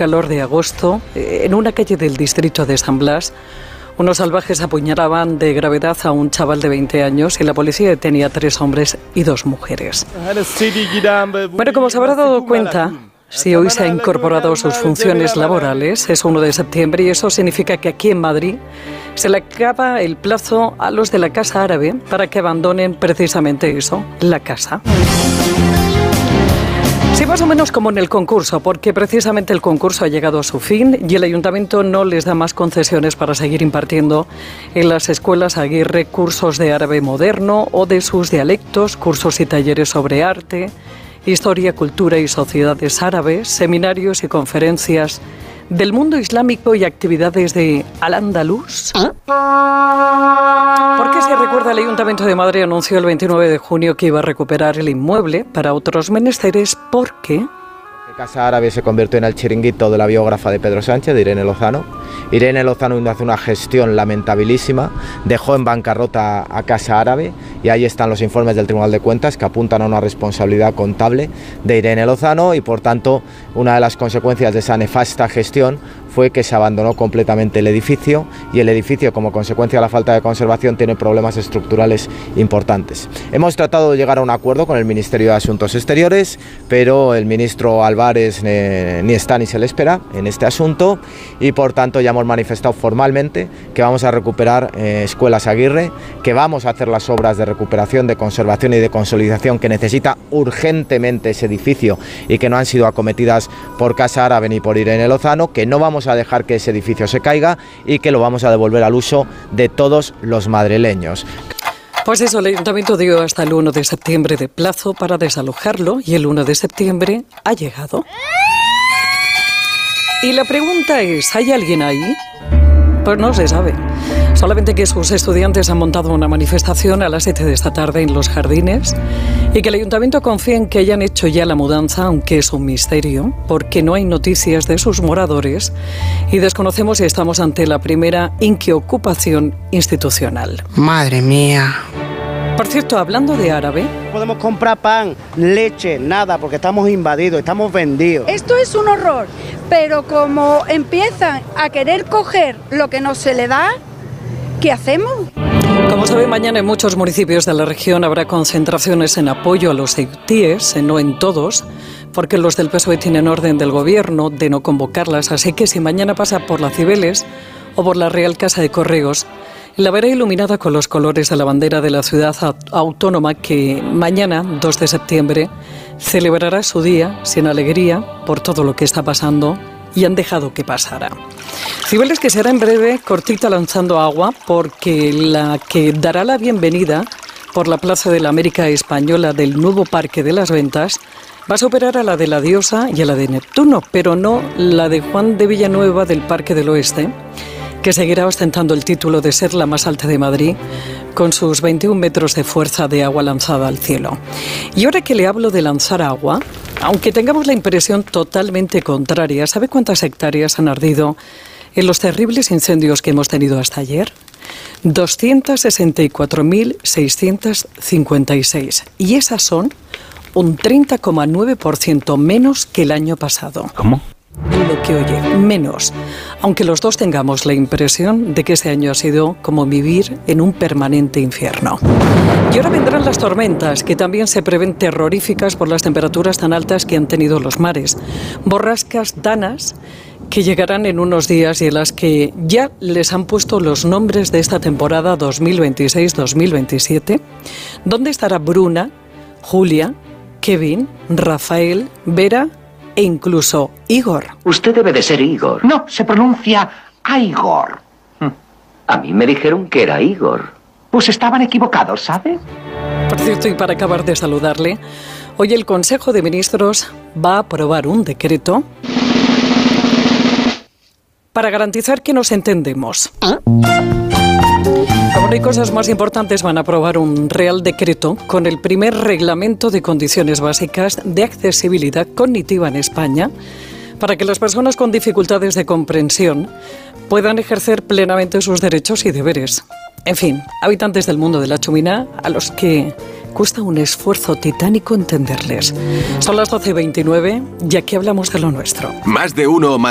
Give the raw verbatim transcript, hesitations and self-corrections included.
calor de agosto, en una calle del distrito de San Blas, unos salvajes apuñalaban de gravedad a un chaval de veinte años y la policía detenía a tres hombres y dos mujeres. Bueno, como se habrá dado cuenta, si hoy se ha incorporado sus funciones laborales, es uno de septiembre y eso significa que aquí en Madrid se le acaba el plazo a los de la Casa Árabe para que abandonen precisamente eso, la casa. Sí, más o menos como en el concurso, porque precisamente el concurso ha llegado a su fin y el ayuntamiento no les da más concesiones para seguir impartiendo en las escuelas Aguirre cursos de árabe moderno o de sus dialectos, cursos y talleres sobre arte, historia, cultura y sociedades árabes, seminarios y conferencias del mundo islámico y actividades de Al-Andalus. ¿Ah? Porque si recuerda, el Ayuntamiento de Madrid anunció el veintinueve de junio que iba a recuperar el inmueble para otros menesteres porque Casa Árabe se convirtió en el chiringuito de la biógrafa de Pedro Sánchez, de Irene Lozano. Irene Lozano hace una gestión lamentabilísima, dejó en bancarrota a Casa Árabe y ahí están los informes del Tribunal de Cuentas que apuntan a una responsabilidad contable de Irene Lozano y por tanto una de las consecuencias de esa nefasta gestión fue que se abandonó completamente el edificio y el edificio, como consecuencia de la falta de conservación, tiene problemas estructurales importantes. Hemos tratado de llegar a un acuerdo con el Ministerio de Asuntos Exteriores, pero el ministro Álvarez eh, ni está ni se le espera en este asunto y por tanto ya hemos manifestado formalmente que vamos a recuperar eh, Escuelas Aguirre, que vamos a hacer las obras de recuperación, de conservación y de consolidación que necesita urgentemente ese edificio y que no han sido acometidas por Casa Árabe ni por Irene Lozano, que no vamos a dejar que ese edificio se caiga y que lo vamos a devolver al uso de todos los madrileños. Pues eso, el Ayuntamiento dio hasta el uno de septiembre de plazo para desalojarlo y el uno de septiembre ha llegado. Y la pregunta es, ¿hay alguien ahí? Pues no se sabe. Solamente que sus estudiantes han montado una manifestación a las siete de esta tarde en los jardines y que el Ayuntamiento confía en que hayan hecho ya la mudanza, aunque es un misterio, porque no hay noticias de sus moradores y desconocemos si estamos ante la primera inquiocupación institucional. Madre mía. Por cierto, hablando de árabe... No podemos comprar pan, leche, nada, porque estamos invadidos, estamos vendidos. Esto es un horror, pero como empiezan a querer coger lo que no se le da, ¿qué hacemos? Como saben, mañana en muchos municipios de la región habrá concentraciones en apoyo a los ceutíes, no en todos, porque los del P S O E tienen orden del gobierno de no convocarlas, así que si mañana pasa por la Cibeles o por la Real Casa de Correos, la verá iluminada con los colores de la bandera de la ciudad autónoma que mañana, dos de septiembre, celebrará su día sin alegría por todo lo que está pasando y han dejado que pasara. Cibeles que será en breve cortita lanzando agua porque la que dará la bienvenida por la Plaza de la América Española del nuevo Parque de las Ventas va a superar a la de la Diosa y a la de Neptuno, pero no la de Juan de Villanueva del Parque del Oeste, que seguirá ostentando el título de ser la más alta de Madrid, con sus veintiún metros de fuerza de agua lanzada al cielo. Y ahora que le hablo de lanzar agua, aunque tengamos la impresión totalmente contraria, ¿sabe cuántas hectáreas han ardido en los terribles incendios que hemos tenido hasta ayer? doscientas sesenta y cuatro mil seiscientas cincuenta y seis. Y esas son un treinta coma nueve por ciento menos que el año pasado. ¿Cómo? Lo que oye, menos, aunque los dos tengamos la impresión de que ese año ha sido como vivir en un permanente infierno. Y ahora vendrán las tormentas, que también se prevén terroríficas por las temperaturas tan altas que han tenido los mares. Borrascas danas que llegarán en unos días y en las que ya les han puesto los nombres de esta temporada dos mil veintiséis dos mil veintisiete. ¿Dónde estará Bruna, Julia, Kevin, Rafael, Vera e incluso Igor? Usted debe de ser Igor. No, se pronuncia Igor. A mí me dijeron que era Igor. Pues estaban equivocados, ¿sabe? Por cierto, y para acabar de saludarle, hoy el Consejo de Ministros va a aprobar un decreto para garantizar que nos entendemos. ¿Ah? Como no hay cosas más importantes, van a aprobar un Real Decreto con el primer reglamento de condiciones básicas de accesibilidad cognitiva en España para que las personas con dificultades de comprensión puedan ejercer plenamente sus derechos y deberes. En fin, habitantes del mundo de la chumina a los que cuesta un esfuerzo titánico entenderles. Son las doce y veintinueve y aquí hablamos de lo nuestro. Más de uno